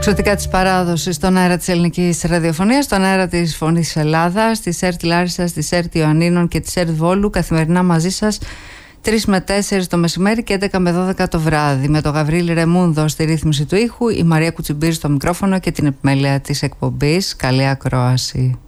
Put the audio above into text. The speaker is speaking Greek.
Εξωτικά της παράδοσης στον αέρα της ελληνικής ραδιοφωνίας, στον αέρα της Φωνής Ελλάδας, της ΕΡΤ Λάρισσας, της ΕΡΤ Ιωαννίνων και της ΕΡΤ Βόλου, καθημερινά μαζί σας 3 με 4 το μεσημέρι και 11 με 12 το βράδυ, με τον Γαβρίλη Ρεμούνδο στη ρύθμιση του ήχου, η Μαρία Κουτσιμπήρη στο μικρόφωνο και την επιμέλεια της εκπομπής. Καλή ακρόαση.